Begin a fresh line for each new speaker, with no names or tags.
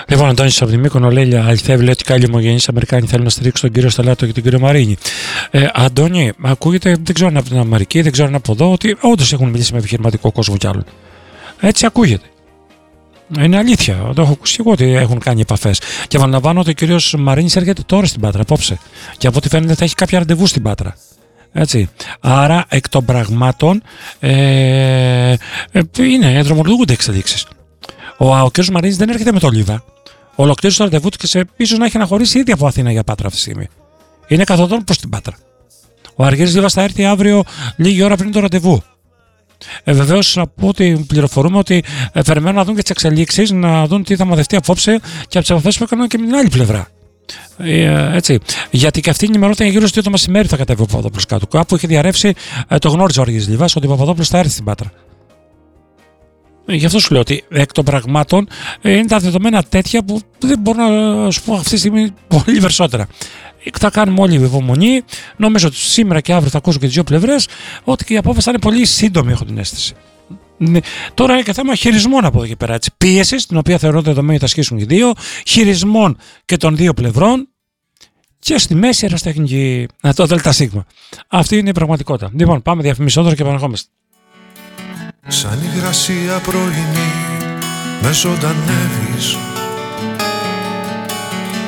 Λοιπόν, Αντώνης από τη Μύκονο λέει: αληθεύει, λέει ότι κάποιοι ομογενείς Αμερικάνοι θέλουν να στηρίξουν τον κύριο Στελάτο και τον κύριο Μαρίνη. Αντώνη, ακούγεται, δεν ξέρω αν από την Αμερική, δεν ξέρω αν από εδώ, ότι όντως έχουν μιλήσει με επιχειρηματικό κόσμο κι άλλον. Έτσι ακούγεται. Είναι αλήθεια. Το έχω ακούσει και εγώ ότι έχουν κάνει επαφές. Και επαναλαμβάνω ότι ο κύριος Μαρίνης έρχεται τώρα στην Πάτρα, απόψε. Και από ό,τι φαίνεται θα έχει κάποια ραντεβού στην Πάτρα. Έτσι. Άρα, εκ των πραγμάτων, δρομολογούνται εξελίξεις. Ο κ. Μαρίνης δεν έρχεται με το Λίβα. Ολοκλήρωσε το ραντεβού του και σε ίσως να έχει αναχωρήσει ήδη από Αθήνα για Πάτρα αυτή τη στιγμή. Είναι καθοδόν προς την Πάτρα. Ο Αργύρης Λίβας θα έρθει αύριο λίγη ώρα πριν το ραντεβού. Βεβαίως, να πω ότι πληροφορούμε ότι περιμένουν να δουν και τις εξελίξεις, να δουν τι θα μαθευτεί απόψε και από τις επαφές που έκαναν και με την άλλη πλευρά. Έτσι. Γιατί και αυτή η ημερότητα γύρω στο 2 το μεσημέρι θα κατέβει ο Παπαδόπουλος κάτω. Κάπου είχε διαρρεύσει, το γνώριζε ο Αργύρης Λίβας, ότι ο Παπαδόπουλος θα έρθει στην Πάτρα. Γι' αυτό σου λέω ότι εκ των πραγμάτων είναι τα δεδομένα τέτοια που δεν μπορώ να σου πω αυτή τη στιγμή πολύ περισσότερα. Θα κάνουμε όλη η υπομονή. Νομίζω ότι σήμερα και αύριο θα ακούσω και τις δύο πλευρές, ότι και η απόφαση θα είναι πολύ σύντομη, έχω την αίσθηση. Τώρα είναι και θέμα χειρισμών από εδώ και πέρα. Πίεσης, την οποία θεωρώ δεδομένη ότι θα ασκήσουν οι δύο, χειρισμών και των δύο πλευρών και στη μέση αεραστεχνική. Το ΔΣ. Αυτή είναι η πραγματικότητα. Λοιπόν, πάμε διαφημισόδωρο και επανερχόμαστε.
Σαν υγρασία πρωινή με ζωντανεύεις,